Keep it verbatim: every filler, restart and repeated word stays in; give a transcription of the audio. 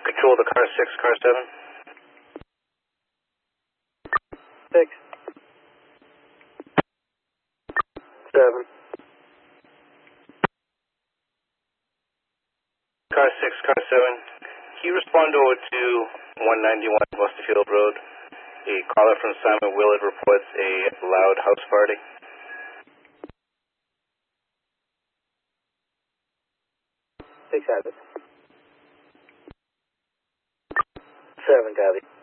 Control the car six, car seven. Six. Seven. Car six, car seven. Can you respond over to one ninety-one Westerfield Road? A caller from Simon Willard reports a loud house party. Six has it. Seven, copy.